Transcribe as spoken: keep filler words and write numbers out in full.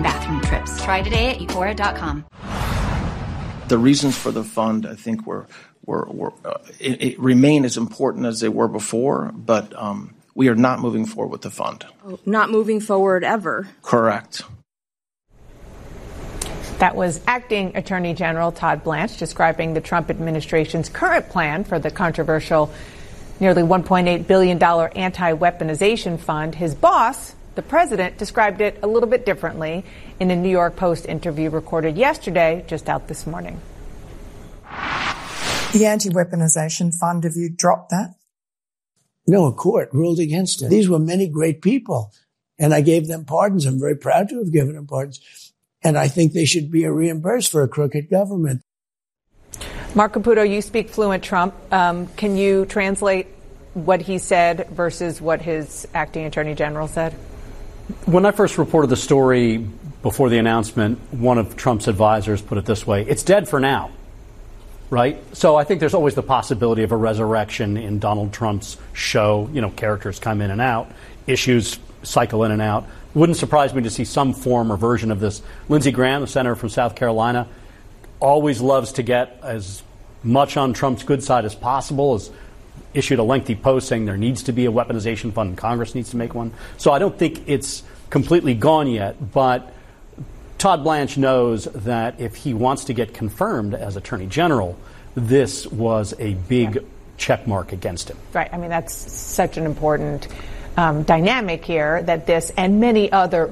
bathroom trips. Try today at Eupora dot com. The reasons for the fund, I think, were, were, were uh, it, it remain as important as they were before, but um, we are not moving forward with the fund. Oh, not moving forward ever. Correct. That was Acting Attorney General Todd Blanche describing the Trump administration's current plan for the controversial nearly one point eight billion dollars anti-weaponization fund. His boss, the president, described it a little bit differently in a New York Post interview recorded yesterday, just out this morning. The anti-weaponization fund, have you dropped that? No, a court ruled against it. These were many great people, and I gave them pardons. I'm very proud to have given them pardons. And I think they should be reimbursed for a crooked government. Mark Caputo, you speak fluent Trump. Um, can you translate what he said versus what his acting attorney general said? When I first reported the story before the announcement, one of Trump's advisors put it this way: it's dead for now, right? So I think there's always the possibility of a resurrection in Donald Trump's show. You know, characters come in and out, issues cycle in and out. Wouldn't surprise me to see some form or version of this. Lindsey Graham, the senator from South Carolina, always loves to get as much on Trump's good side as possible, has issued a lengthy post saying there needs to be a weaponization fund and Congress needs to make one. So I don't think it's completely gone yet, but Todd Blanche knows that if he wants to get confirmed as Attorney General, this was a big yeah. check mark against him. Right. I mean, that's such an important um, dynamic here, that this and many other